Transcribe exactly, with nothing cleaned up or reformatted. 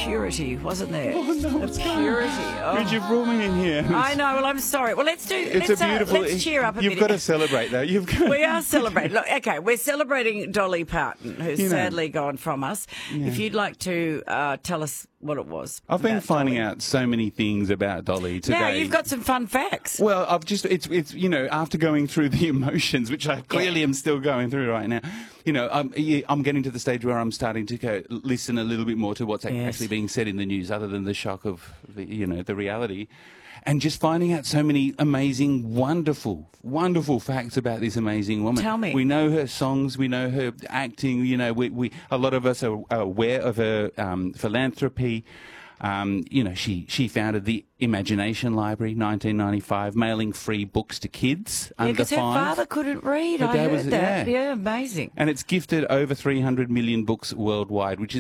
purity, wasn't there? Oh, no, the it's purity. Oh. Bridget Ruhlman in here. I know. Well, I'm sorry. Well, let's do. It's let's, a beautiful. Uh, let's cheer up a You've bit. got to celebrate, though. You've got. We are celebrating. Look, okay, we're celebrating Dolly Parton, who's You know, sadly gone from us. yeah. If you'd like to uh, tell us what it was. I've been about finding Dolly. out so many things about Dolly today. Now you've got some fun facts. Well, I've just, it's, it's, you know, after going through the emotions, which I clearly Yeah. am still going through right now, you know, I'm, yeah, I'm getting to the stage where I'm starting to go, listen a little bit more to what's Yes. actually being said in the news, other than the shock of, the, you know, the reality. And just finding out so many amazing, wonderful, wonderful facts about this amazing woman. Tell me. We know her songs, we know her acting, you know, we, we a lot of us are, are aware of her um, philanthropy. Um, you know, she, she founded the Imagination Library, nineteen ninety-five, mailing free books to kids Yeah, under because her five. father couldn't read. Her I dad heard was- that. yeah. Yeah, amazing. And it's gifted over three hundred million books worldwide, which is